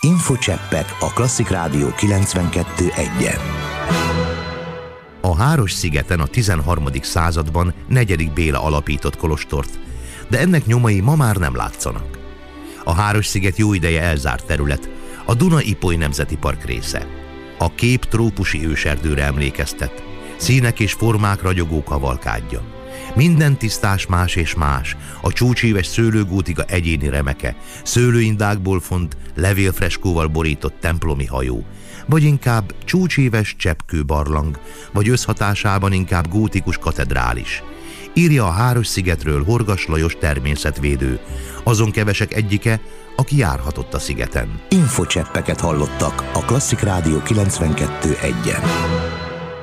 Infocseppek a Klasszik Rádió 92.1-en. A Háros-szigeten a 13. században 4. Béla alapított kolostort, de ennek nyomai ma már nem látszanak. A Háros-sziget jó ideje elzárt terület, a Duna-Ipoly Nemzeti Park része. A kép trópusi őserdőre emlékeztet, színek és formák ragyogó kavalkádja. Minden tisztás más és más, a csúcsíves szőlőgótika egyéni remeke, szőlőindákból font, levélfreskóval borított templomi hajó, vagy inkább csúcsíves cseppkőbarlang, vagy összhatásában inkább gótikus katedrális. Írja a Háros-szigetről Horgas Lajos természetvédő, azon kevesek egyike, aki járhatott a szigeten. Infocseppeket hallottak a Klasszik Rádió 92.1-en.